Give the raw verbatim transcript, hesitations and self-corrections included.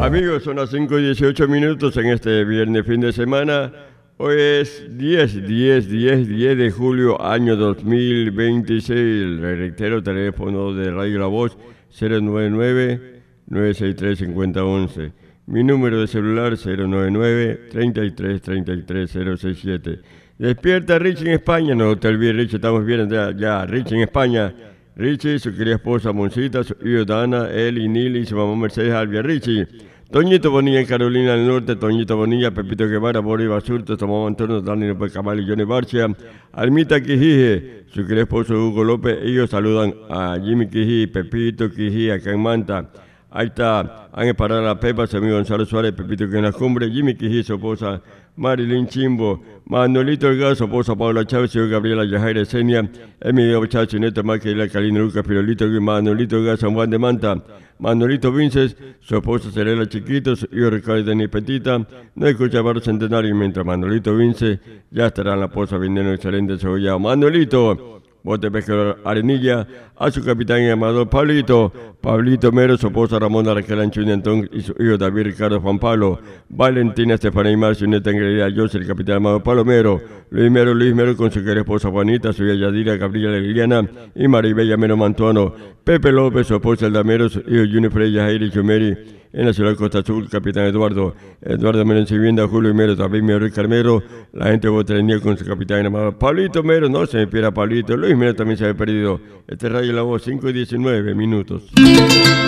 Amigos, son las cinco y dieciocho minutos en este viernes fin de semana. Hoy es diez, diez, diez, diez de julio, año dos mil veintiséis. Le reitero, teléfono de Radio La Voz, cero nueve nueve, nueve seis tres, cinco cero uno uno. Mi número de celular, cero nueve nueve, treinta y tres, treinta y tres, cero sesenta y siete. Despierta Richie en España. No te olvides, Richie, estamos bien ya, ya. Richie en España. Richie, su querida esposa Moncita, su hijo Dana, él y Nili, su mamá Mercedes Albia. Richie, Toñito Bonilla en Carolina del Norte, Toñito Bonilla, Pepito Guevara, Boris Basurto, su mamá Antonio, Dani López Cabal y Johnny Barcia, Almita Quijije, su querido esposo Hugo López. Ellos saludan a Jimmy Quijije, Pepito Quijije, acá en Manta. Ahí está, han parado la Pepa, su amigo Gonzalo Suárez, Pepito que en la cumbre, Jimmy Quijije, su esposa Marilyn Chimbo, Manuelito Elgado, su esposa Paula Chávez, su Gabriela Yajaira Senia, Emilio Chávez, su neta Maquila Calina Lucas, Pirolito, Manuelito Elgado, San Juan de Manta, Manuelito Vinces, su esposa Serena Chiquito, su hijo Ricardo Denis Petita, no escucha Barro Centenario, mientras Manuelito Vinces ya estará en la poza vendiendo excelente cebollado. Manuelito, Bote Pescador Arenilla, a su capitán y amador Pablito, Pablito Mero, su esposa Ramona Raquel Anchuña Antón y su hijo David Ricardo Juan Pablo, Valentina Estefanía y Marcio, neta Ingrid José, el capitán amador Pablo Mero, Luis Mero, Luis Mero con su querida esposa Juanita, su hija Yadira, Gabriela Liliana y Maribella Mero Mantuano, Pepe López, su esposa Elda Mero, su hijo Junior Freya, Jair y Chumeri, en la ciudad de Costa Azul, capitán Eduardo, Eduardo Mero en Vivienda, Julio Mero, David Mero y Carmero, la gente de Botrenía con su capitán amado Pablito Mero, no se me pierda Pablito, Luis Mero también se había perdido. Este Radio La Voz, cinco y diecinueve minutos.